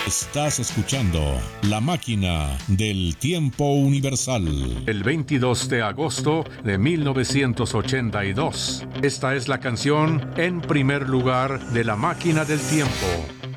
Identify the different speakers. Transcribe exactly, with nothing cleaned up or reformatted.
Speaker 1: Estás escuchando La Máquina del Tiempo Universal. El veintidós de agosto de mil novecientos ochenta y dos. Esta es la canción En primer lugar de La Máquina del Tiempo.